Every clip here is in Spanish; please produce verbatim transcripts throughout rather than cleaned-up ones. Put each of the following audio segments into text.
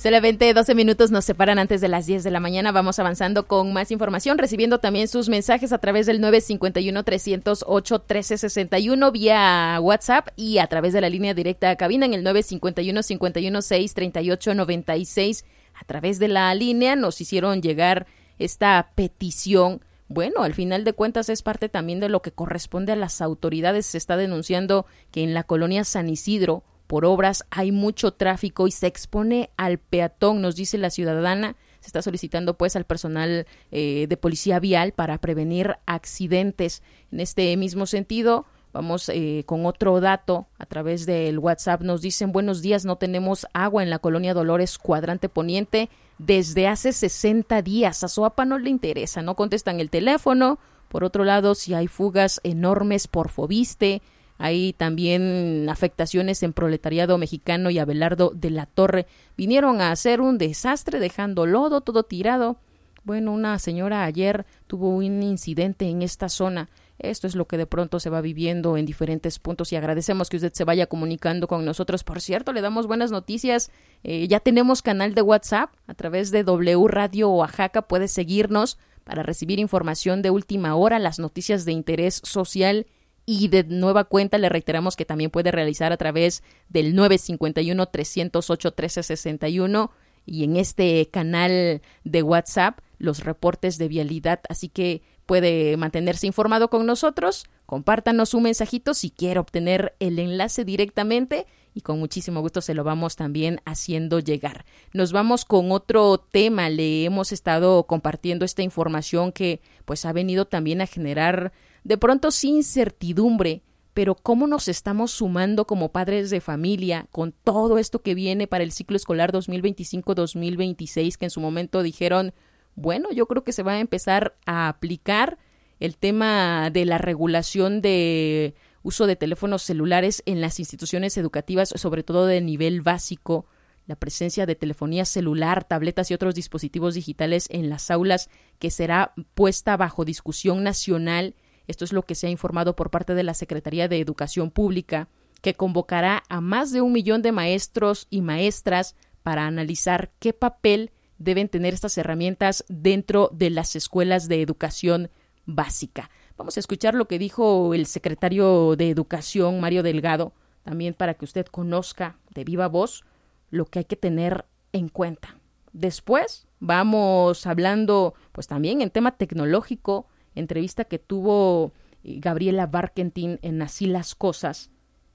Solamente doce minutos nos separan antes de las diez de la mañana. Vamos avanzando con más información, recibiendo también sus mensajes a través del nueve cinco uno, tres cero ocho, uno tres seis uno vía WhatsApp y a través de la línea directa a cabina en el nueve cinco uno, cinco uno seis, tres ocho nueve seis. A través de la línea nos hicieron llegar esta petición. Bueno, al final de cuentas es parte también de lo que corresponde a las autoridades. Se está denunciando que en la colonia San Isidro, por obras, hay mucho tráfico y se expone al peatón, nos dice la ciudadana. Se está solicitando pues al personal eh, de policía vial para prevenir accidentes. En este mismo sentido, vamos eh, con otro dato a través del WhatsApp. Nos dicen, buenos días, no tenemos agua en la colonia Dolores, cuadrante poniente, desde hace sesenta días. A Soapa no le interesa, no contestan el teléfono. Por otro lado, si hay fugas enormes por Foviste, hay también afectaciones en Proletariado Mexicano y Abelardo de la Torre. Vinieron a hacer un desastre dejando lodo, todo tirado. Bueno, una señora ayer tuvo un incidente en esta zona. Esto es lo que de pronto se va viviendo en diferentes puntos y agradecemos que usted se vaya comunicando con nosotros. Por cierto, le damos buenas noticias. Eh, ya tenemos canal de WhatsApp a través de W Radio Oaxaca. Puede seguirnos para recibir información de última hora, las noticias de interés social. Y de nueva cuenta le reiteramos que también puede realizar a través del nueve cinco uno, tres cero ocho, uno tres seis uno y en este canal de WhatsApp los reportes de vialidad. Así que puede mantenerse informado con nosotros. Compártanos un mensajito si quiere obtener el enlace directamente y con muchísimo gusto se lo vamos también haciendo llegar. Nos vamos con otro tema. Le hemos estado compartiendo esta información que pues ha venido también a generar de pronto sí incertidumbre, pero cómo nos estamos sumando como padres de familia con todo esto que viene para el ciclo escolar dos mil veinticinco dos mil veintiséis, que en su momento dijeron, bueno, yo creo que se va a empezar a aplicar el tema de la regulación de uso de teléfonos celulares en las instituciones educativas, sobre todo de nivel básico, la presencia de telefonía celular, tabletas y otros dispositivos digitales en las aulas, que será puesta bajo discusión nacional. Esto es lo que se ha informado por parte de la Secretaría de Educación Pública, que convocará a más de un millón de maestros y maestras para analizar qué papel deben tener estas herramientas dentro de las escuelas de educación básica. Vamos a escuchar lo que dijo el secretario de Educación, Mario Delgado, también para que usted conozca de viva voz lo que hay que tener en cuenta. Después vamos hablando pues también en tema tecnológico, entrevista que tuvo Gabriela Barkentin en Así las Cosas,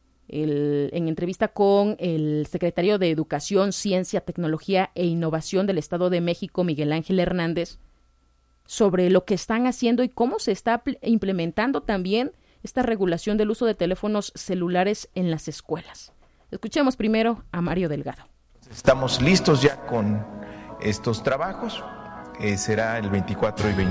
el, en entrevista con el secretario de Educación, Ciencia, Tecnología e Innovación del Estado de México, Miguel Ángel Hernández, sobre lo que están haciendo y cómo se está implementando también esta regulación del uso de teléfonos celulares en las escuelas. Escuchemos primero a Mario Delgado. Estamos listos ya con estos trabajos, eh, será el veinticuatro y veinticinco